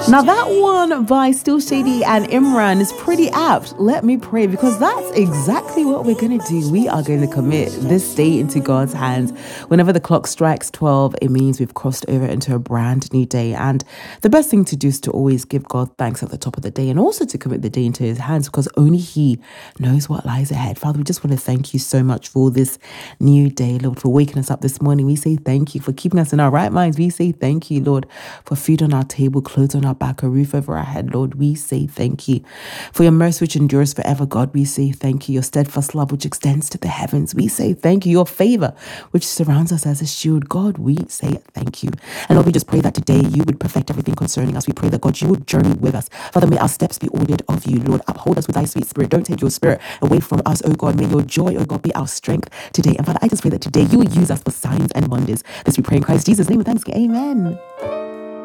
Now that one by Still Shady and Imran is pretty apt. Let me pray, because that's exactly what we're going to do. We are going to commit this day into God's hands. Whenever the clock strikes 12, it means we've crossed over into a brand new day. And the best thing to do is to always give God thanks at the top of the day, and also to commit the day into his hands, because only he knows what lies ahead. Father, we just want to thank you so much for this new day, Lord, for waking us up this morning. We say thank you for keeping us in our right minds. We say thank you, Lord, for food on our table, clothes on our back, a roof over our head. Lord, we say thank you for your mercy which endures forever. God, we say thank you. Your steadfast love which extends to the heavens. We say thank you. Your favor which surrounds us as a shield. God, we say thank you. And Lord, we just pray that today you would perfect everything concerning us. We pray that, God, you would journey with us. Father, may our steps be ordered of you. Lord, uphold us with thy sweet spirit. Don't take your spirit away from us, oh God. May your joy, oh God, be our strength today. And Father, I just pray that today you will use us for signs and wonders. This we pray in Christ Jesus' name with thanksgiving. Amen.